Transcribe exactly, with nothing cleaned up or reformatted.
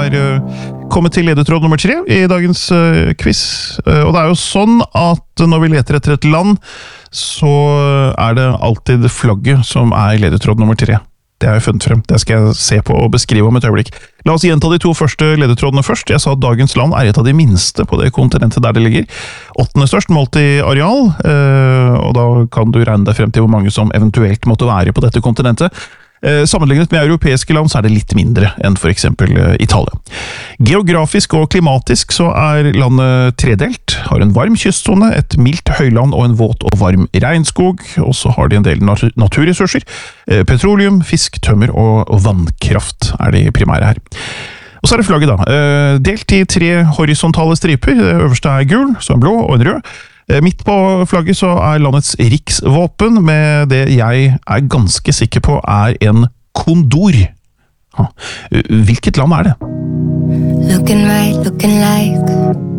har kommet til ledetråd nummer tre i dagens quiz. Og det er jo sånn at når vi leter etter et land, så er det alltid flagget som er ledetråd nummer tre. Det har jeg funnet frem. Det skal jeg se på og beskrive om et øyeblikk. La oss gjenta de to første ledetrådene først. Jeg sa at dagens land er et av de minste på det kontinentet der det ligger. Åttende størst målt i areal, og da kan du regne deg frem til hvor mange som eventuelt måtte være på dette kontinentet. Sammenlignet med europeiske land så er det litt mindre enn for eksempel Italia. Geografisk og klimatisk så er landet tredelt, har en varm kystzone, et mildt høyland og en våt og varm regnskog, og så har de en del naturressurser, petroleum, fisk, tømmer og vannkraft er de primære her. Og så er det flagget da, delt i tre horisontale striper, det øverste er gul, så en blå og en rød. Midt på flagget så er landets riksvåpen med det jeg er ganske sikker på er en kondor. Hvilket land er det? Looking right, looking like